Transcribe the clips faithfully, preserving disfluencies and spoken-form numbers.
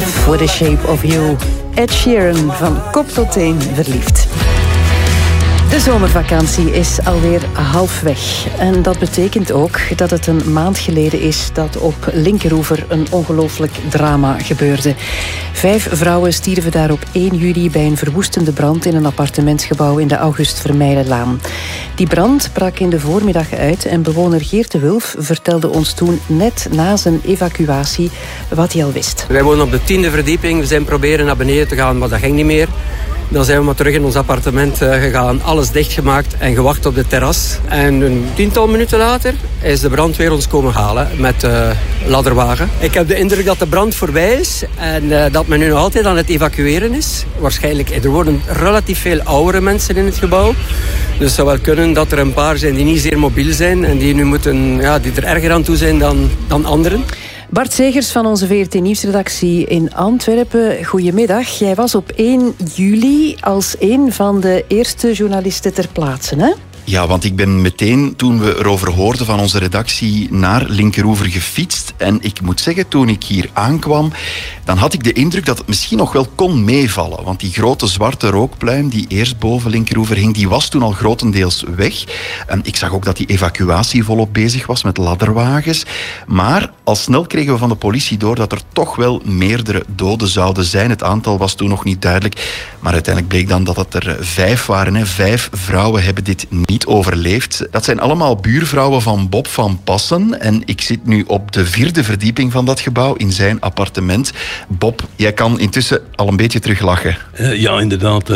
For the Shape of You. Ed Sheeran, van kop tot teen verliefd. De zomervakantie is alweer halfweg. En dat betekent ook dat het een maand geleden is dat op Linkeroever een ongelooflijk drama gebeurde. Vijf vrouwen stierven daar op één juli bij een verwoestende brand in een appartementsgebouw in de August Vermeijenlaan. Die brand brak in de voormiddag uit en bewoner Geert de Wulf vertelde ons toen net na zijn evacuatie wat hij al wist. Wij wonen op de tiende verdieping. We zijn proberen naar beneden te gaan, maar dat ging niet meer. Dan zijn we maar terug in ons appartement gegaan, alles dichtgemaakt en gewacht op de terras. En een tiental minuten later is de brandweer ons komen halen met de ladderwagen. Ik heb de indruk dat de brand voorbij is en uh, dat men nu nog altijd aan het evacueren is. Waarschijnlijk, er wonen relatief veel oudere mensen in het gebouw. Dus het zou wel kunnen dat er een paar zijn die niet zeer mobiel zijn en die nu moeten, ja, die er erger aan toe zijn dan, dan anderen. Bart Zegers van onze V R T Nieuwsredactie in Antwerpen. Goedemiddag. Jij was op één juli als een van de eerste journalisten ter plaatse, hè? Ja, want ik ben meteen, toen we erover hoorden van onze redactie, naar Linkeroever gefietst. En ik moet zeggen, toen ik hier aankwam, dan had ik de indruk dat het misschien nog wel kon meevallen. Want die grote zwarte rookpluim die eerst boven Linkeroever hing, die was toen al grotendeels weg. En ik zag ook dat die evacuatie volop bezig was met ladderwagens. Maar al snel kregen we van de politie door dat er toch wel meerdere doden zouden zijn. Het aantal was toen nog niet duidelijk. Maar uiteindelijk bleek dan dat het er vijf waren. Hè. Vijf vrouwen hebben dit niet overleefd. Dat zijn allemaal buurvrouwen van Bob van Passen. En ik zit nu op de vierde verdieping van dat gebouw in zijn appartement. Bob, jij kan intussen al een beetje teruglachen. Uh, ja, inderdaad. Uh,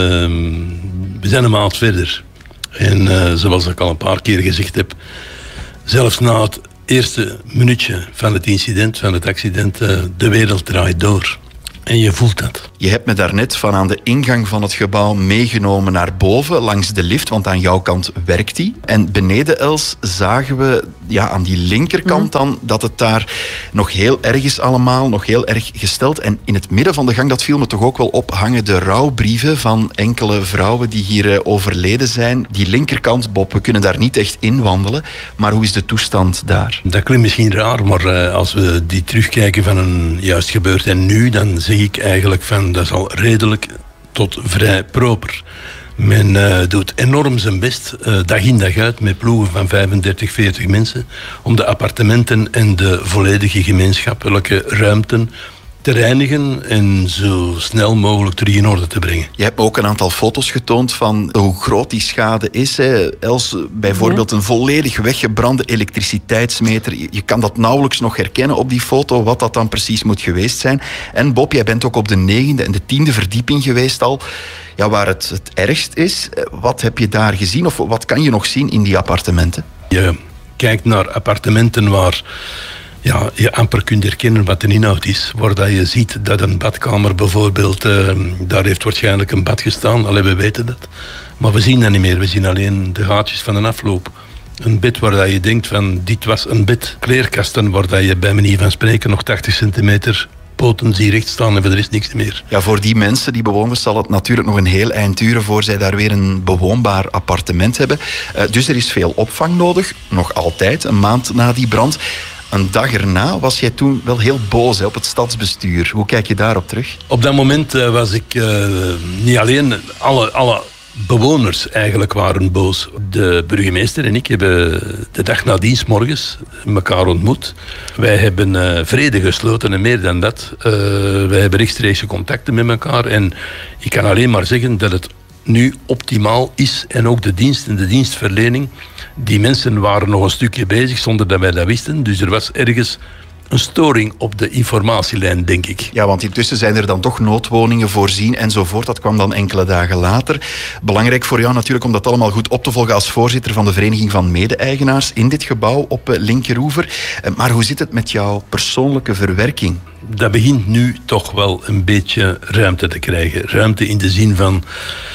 we zijn een maand verder. En uh, zoals ik al een paar keer gezegd heb, zelfs na het eerste minuutje van het incident, van het accident, uh, de wereld draait door. En je voelt dat. Je hebt me daarnet van aan de ingang van het gebouw meegenomen naar boven, langs de lift, want aan jouw kant werkt die. En beneden, Els, zagen we ja, aan die linkerkant dan dat het daar nog heel erg is allemaal, nog heel erg gesteld. En in het midden van de gang, dat viel me toch ook wel op, hangen de rouwbrieven van enkele vrouwen die hier uh, overleden zijn. Die linkerkant, Bob, we kunnen daar niet echt in wandelen. Maar hoe is de toestand daar? Dat klinkt misschien raar, maar uh, als we die terugkijken van een juist gebeurd en nu, dan zeg ik eigenlijk van dat is al redelijk tot vrij proper. Men uh, doet enorm zijn best, uh, dag in dag uit, met ploegen van vijfendertig, veertig mensen, om de appartementen en de volledige gemeenschappelijke ruimten te reinigen en zo snel mogelijk terug in orde te brengen. Je hebt ook een aantal foto's getoond van hoe groot die schade is. Hè. Els, bijvoorbeeld een volledig weggebrande elektriciteitsmeter. Je kan dat nauwelijks nog herkennen op die foto, wat dat dan precies moet geweest zijn. En Bob, jij bent ook op de negende en de tiende verdieping geweest al. Ja, waar het het ergst is. Wat heb je daar gezien of wat kan je nog zien in die appartementen? Je kijkt naar appartementen waar ja, je amper kunt herkennen wat de inhoud is. Waar dat je ziet dat een badkamer bijvoorbeeld, uh, daar heeft waarschijnlijk een bad gestaan. Allee, we weten dat. Maar we zien dat niet meer. We zien alleen de gaatjes van een afloop. Een bed waar dat je denkt van, dit was een bed. Kleerkasten waar dat je bij manier van spreken nog tachtig centimeter poten zie recht staan en voor de rest niks meer. Ja, voor die mensen, die bewoners, zal het natuurlijk nog een heel eind duren voor zij daar weer een bewoonbaar appartement hebben. Uh, dus er is veel opvang nodig. Nog altijd, een maand na die brand. Een dag erna was jij toen wel heel boos hè, op het stadsbestuur. Hoe kijk je daarop terug? Op dat moment uh, was ik uh, niet alleen... Alle, alle bewoners eigenlijk waren boos. De burgemeester en ik hebben de dag nadien 's morgens elkaar ontmoet. Wij hebben uh, vrede gesloten en meer dan dat. Uh, wij hebben rechtstreekse contacten met elkaar. En ik kan alleen maar zeggen dat het nu optimaal is. En ook de dienst en de dienstverlening. Die mensen waren nog een stukje bezig zonder dat wij dat wisten. Dus er was ergens een storing op de informatielijn, denk ik. Ja, want intussen zijn er dan toch noodwoningen voorzien enzovoort. Dat kwam dan enkele dagen later. Belangrijk voor jou natuurlijk om dat allemaal goed op te volgen als voorzitter van de Vereniging van Mede-eigenaars in dit gebouw op Linkeroever. Maar hoe zit het met jouw persoonlijke verwerking? Dat begint nu toch wel een beetje ruimte te krijgen. Ruimte in de zin van...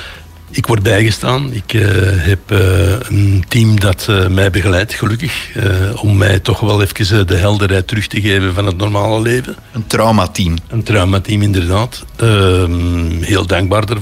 Ik word bijgestaan. Ik uh, heb uh, een team dat uh, mij begeleidt, gelukkig. Uh, om mij toch wel even de helderheid terug te geven van het normale leven. Een traumateam. Een traumateam, inderdaad. Uh, heel dankbaar daarvoor.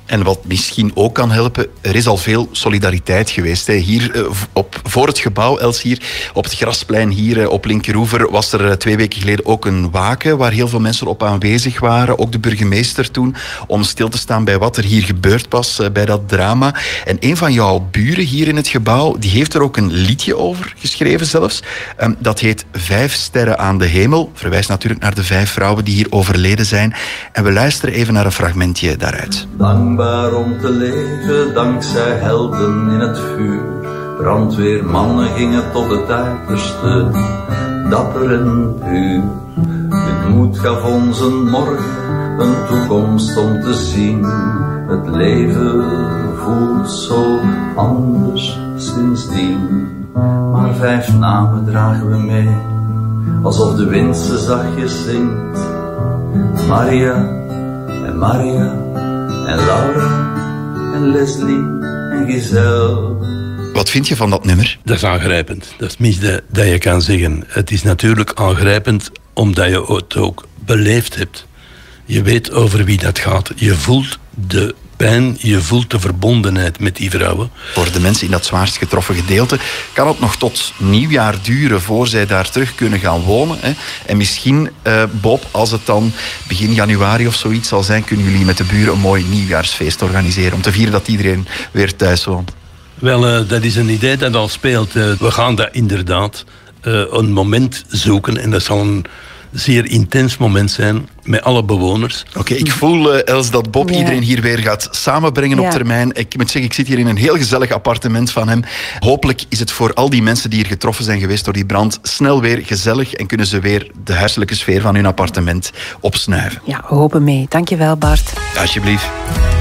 En wat misschien ook kan helpen, er is al veel solidariteit geweest. Hè. Hier uh, op, voor het gebouw, Els, hier op het Grasplein, hier uh, op Linkeroever, was er uh, twee weken geleden ook een waken waar heel veel mensen op aanwezig waren. Ook de burgemeester toen, om stil te staan bij wat er hier gebeurd was, uh, bij dat drama. En een van jouw buren hier in het gebouw, die heeft er ook een liedje over geschreven zelfs. Um, dat heet Vijf sterren aan de hemel. Verwijst natuurlijk naar de vijf vrouwen die hier overleden zijn. En we luisteren even naar een fragmentje daaruit. Dankbaar om te leven, dankzij helden in het vuur. Brandweermannen gingen tot het uiterste, dapper en puur. Dit moed gaf ons een morgen, een toekomst om te zien. Het leven voelt zo anders sindsdien. Maar vijf namen dragen we mee, alsof de wind ze zachtjes zingt. Maria en Maria en Laura en Leslie en Giselle. Wat vind je van dat nummer? Dat is aangrijpend. Dat is het minste dat je kan zeggen. Het is natuurlijk aangrijpend omdat je het ook beleefd hebt. Je weet over wie dat gaat. Je voelt de pijn, je voelt de verbondenheid met die vrouwen. Voor de mensen in dat zwaarst getroffen gedeelte kan het nog tot nieuwjaar duren voor zij daar terug kunnen gaan wonen. Hè. En misschien, uh, Bob, als het dan begin januari of zoiets zal zijn, kunnen jullie met de buren een mooi nieuwjaarsfeest organiseren om te vieren dat iedereen weer thuis woont. Wel, uh, dat is een idee dat al speelt. Uh, we gaan dat inderdaad uh, een moment zoeken en dat zal een zeer intens moment zijn met alle bewoners. Oké, okay, ik voel, uh, Els, dat Bob ja. iedereen hier weer gaat samenbrengen ja. op termijn. Ik moet zeggen, ik zit hier in een heel gezellig appartement van hem. Hopelijk is het voor al die mensen die hier getroffen zijn geweest door die brand snel weer gezellig en kunnen ze weer de huiselijke sfeer van hun appartement opsnuiven. Ja, we hopen mee. Dankjewel, Bart. Alsjeblieft.